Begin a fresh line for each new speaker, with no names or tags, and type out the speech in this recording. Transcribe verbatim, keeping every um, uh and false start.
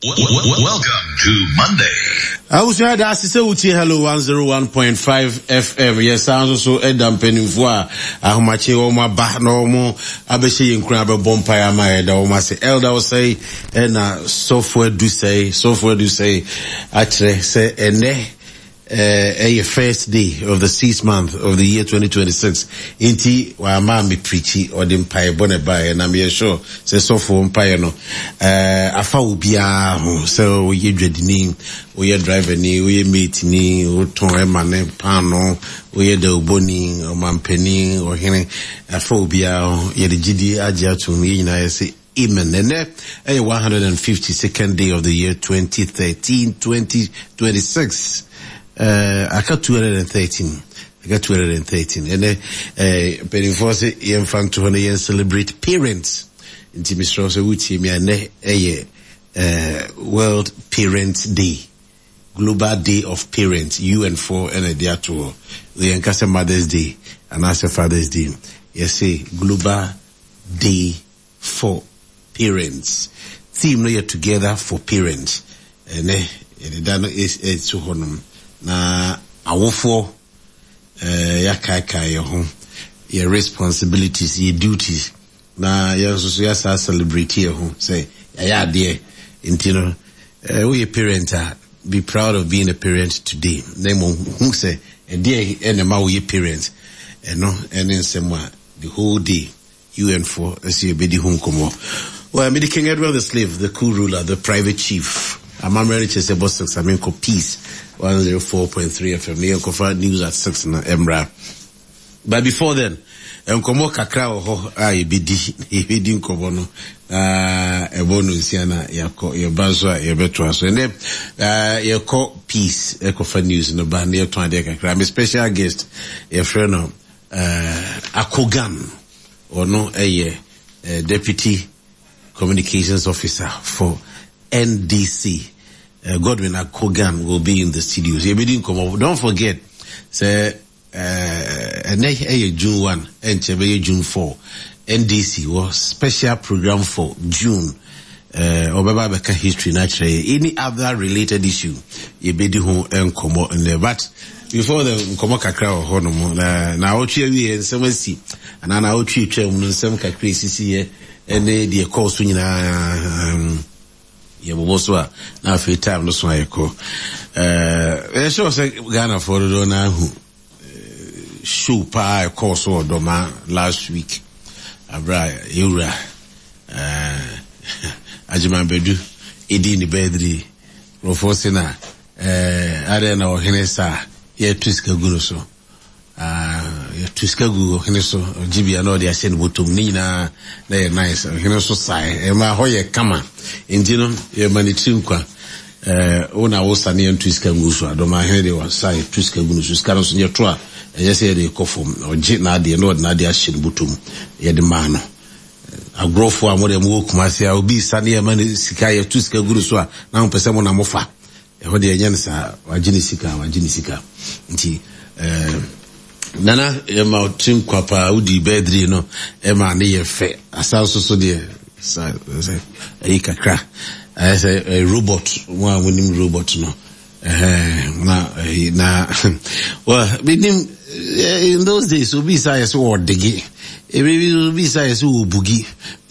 Welcome to Monday.
I was here to say uchi hello one oh one point five F M. Yes, sounds so Edam Penifua. Ahumachi Oma Bah no mo Abeshi in Crab Bompire my Oma say Elder will say and uh software do say software do say actually say ene a first day of the sixth month of the year twenty twenty-six. Inti wa mami preachy or the empire bonnet and I'm sure say so for empire no. Uh, afa ubia so we ye dreading we ye driver ni we ye mate ni o ton emane pano we ye de oboni o mampeni or hene afa ubia ye de gidi agia to me na say amen. And then a one hundred fifty-second day of the year twenty thirteen twenty twenty-six. Uh, I got two hundred thirteen. I got two hundred thirteen. And then, uh, Penny Force, Ian Fan to one celebrate parents. In Timmy Strauss, which he may a uh, World Parents Day, Global Day of Parents, U N four and a day to the Ancastor Mother's Day and Astor Father's Day. Yes, say Global Day for Parents. Theme layer together for parents. And eh, it is it's so honum. Na awofo eh ya kai kai ho your responsibilities, your duties na ya so so ya celebrate here ho say ya there intino eh we parent be proud of being a parent today name who say e there and ma we parent eh no and in semwa the whole day U N four as you be the home komo well me the King Edward the slave, the cool ruler, the private chief. I'm married to say boss six I mean peace one oh four point three F M. Near Kofa News at six na Embra. But before then, Enkomo kakra ho ai bidi bidi nkobo no ah ebo no nsiana yako ye bazwa ye betwa so and uh ye call peace Kofa News no ba near twan de kakra. I'm a special guest your friend no uh Akogan or no a deputy communications officer for N D C. Uh, Godwin Akogan will be in the studios. Don't forget, say, uh, June one and June four. N D C was special program for June. Uh, Obaba history naturally. Any other related issue, you be the home and come out in there. But before the come out kakra or hono, na ochi we and some see, and na ochi chem some kakri sisi and the course when um. Yeah, but what's what? Now for time, that's why I call. Uh, it's also Ghana for the now who shoe pie course or doma last week. Abra, Yura, uh, Ajiman Bedu, Edini Bedri, Rofosina, uh, Arena or Henessa, yeah, Twiska Guruso. Uh, Twiska Gu, Heneso, Gibi, and all the Ascend Butum Nina, they are nice, Heneso Sai, and my Hoya Kama. Indino ye manitimkwa eh ona wosa ne Twiska Guruso adoma hede wa sai Twiska Guruso skano so nyeto a yese de kofom oje na de no na de ahye butum ye de ma no agrofo a mo de mo kumase a obi sane ye mani sika ye Twiska Guruso a na mpese mo na mofa e ho de ye nyansa wagini sika wagini sika nti eh nana e ma timkwa pa udi bedri no e ma ne ye fe asanso so de sa e kakra I say a robot one winning robot no eh na na well in those days obi say so odigi e be obi say so obugi